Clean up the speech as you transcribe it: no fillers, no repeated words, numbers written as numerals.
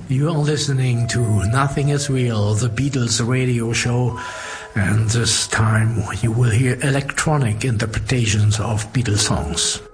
You are listening to Nothing Is Real, the Beatles radio show, and this time you will hear electronic interpretations of Beatles songs.